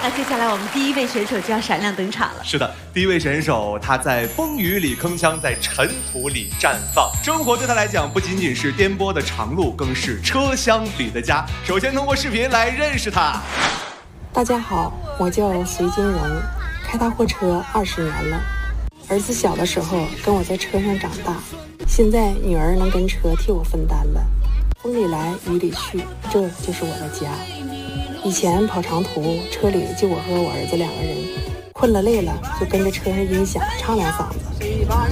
那接下来我们第一位选手就要闪亮登场了。 是的，第一位选手他在风雨里铿锵，在尘土里绽放。生活对他来讲不仅仅是颠簸的长路，更是车厢里的家。首先通过视频来认识他。 大家好，我叫隋金荣，开大货车20年了。儿子小的时候跟我在车上长大，现在女儿能跟车替我分担了。风里来雨里去，这就是我的家。以前跑长途，车里就我和我儿子2个人，困了累了就跟着车上音响唱2嗓子。